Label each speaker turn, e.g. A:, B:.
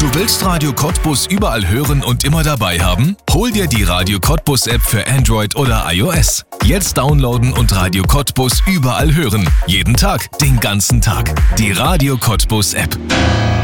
A: Du willst Radio Cottbus überall hören und immer dabei haben? Hol dir die Radio Cottbus App für Android oder iOS. Jetzt downloaden und Radio Cottbus überall hören. Jeden Tag, den ganzen Tag. Die Radio Cottbus App.